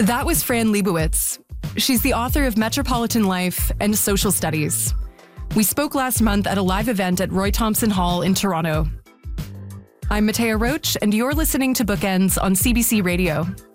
That was Fran Lebowitz. She's the author of Metropolitan Life and Social Studies. We spoke last month at a live event at Roy Thomson Hall in Toronto. I'm Matea Roach, and you're listening to Bookends on CBC Radio.